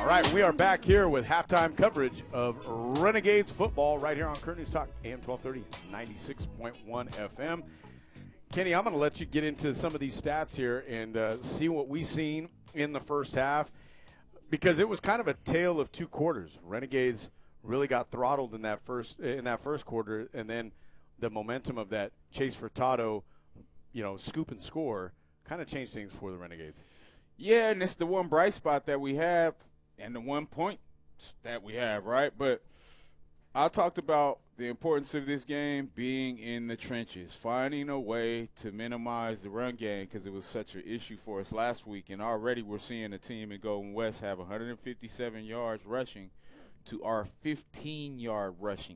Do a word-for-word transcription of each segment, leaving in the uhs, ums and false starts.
All right, we are back here with halftime coverage of Renegades football right here on Current News Talk, A M twelve thirty, ninety-six point one F M. Kenny, I'm going to let you get into some of these stats here and uh, see what we seen in the first half, because it was kind of a tale of two quarters. Renegades really got throttled in that first in that first quarter, and then the momentum of that Chase Furtado, you know, scoop and score kind of changed things for the Renegades. Yeah, and it's the one bright spot that we have and the one point that we have, right? But I talked about the importance of this game being in the trenches, finding a way to minimize the run game because it was such an issue for us last week. And already we're seeing a team in Golden West have one hundred fifty-seven yards rushing to our fifteen-yard rushing.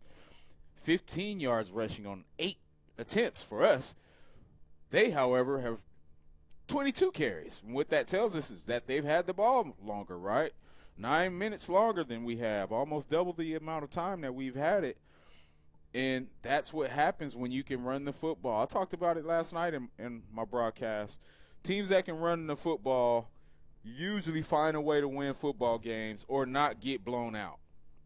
fifteen yards rushing on eight attempts for us. They, however, have twenty-two carries. And what that tells us is that they've had the ball longer, right? Nine minutes longer than we have, almost double the amount of time that we've had it. And that's what happens when you can run the football. I talked about it last night in, in my broadcast. Teams that can run the football usually find a way to win football games or not get blown out.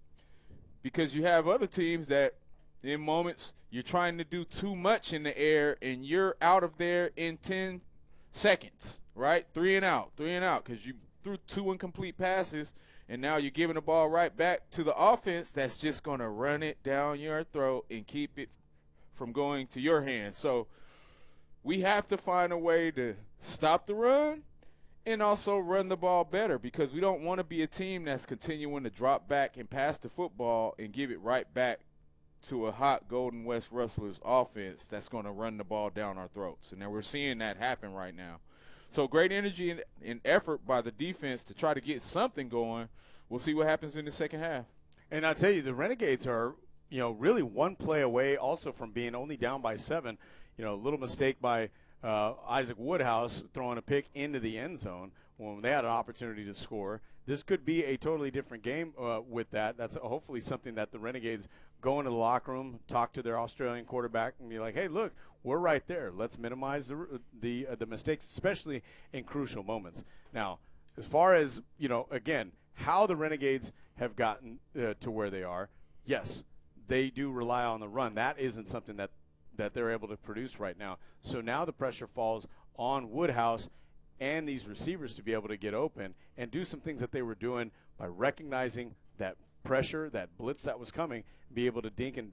Because you have other teams that in moments you're trying to do too much in the air and you're out of there in ten seconds, right? Three and out, three and out because you threw two incomplete passes, and now you're giving the ball right back to the offense that's just going to run it down your throat and keep it from going to your hands. So we have to find a way to stop the run and also run the ball better, because we don't want to be a team that's continuing to drop back and pass the football and give it right back to a hot Golden West Rustlers offense that's going to run the ball down our throats. And now we're seeing that happen right now. So great energy and, and effort by the defense to try to get something going. We'll see what happens in the second half. And I'll tell you, the Renegades are, you know, really one play away also from being only down by seven. You know, a little mistake by uh, Isaac Woodhouse throwing a pick into the end zone when they had an opportunity to score. This could be a totally different game uh, with that. That's hopefully something that the Renegades go into the locker room, talk to their Australian quarterback, and be like, hey, look, we're right there. Let's minimize the the, uh, the mistakes, especially in crucial moments. Now, as far as, you know, again, how the Renegades have gotten uh, to where they are, yes, they do rely on the run. That isn't something that, that they're able to produce right now. So now the pressure falls on Woodhouse and these receivers to be able to get open and do some things that they were doing by recognizing that pressure, that blitz that was coming, be able to dink and